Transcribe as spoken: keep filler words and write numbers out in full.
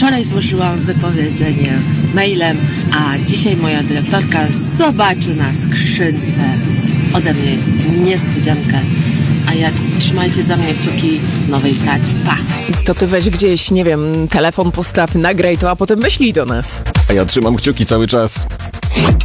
Wczoraj złożyłam wypowiedzenie mailem, a dzisiaj moja dyrektorka zobaczy na skrzynce ode mnie niespodziankę. A jak trzymajcie za mnie kciuki w nowej pracy. Pa! To ty weź gdzieś, nie wiem, telefon postaw, nagraj to, a potem wyślij do nas. A ja trzymam kciuki cały czas.